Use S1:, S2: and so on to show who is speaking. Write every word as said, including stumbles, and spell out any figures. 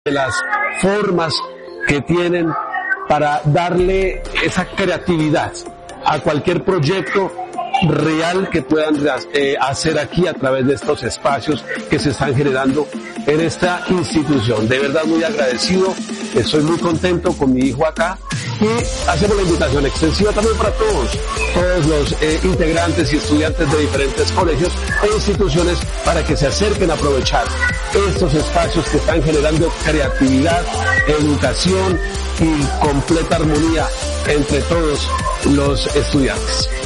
S1: de las formas que tienen para darle esa creatividad a cualquier proyecto real que puedan eh, hacer aquí a través de estos espacios que se están generando en esta institución. De verdad muy agradecido, estoy muy contento con mi hijo acá y hacemos la invitación extensiva también para todos, todos los eh, integrantes y estudiantes de diferentes colegios e instituciones para que se acerquen a aprovechar estos espacios que están generando creatividad, educación y completa armonía entre todos los estudiantes.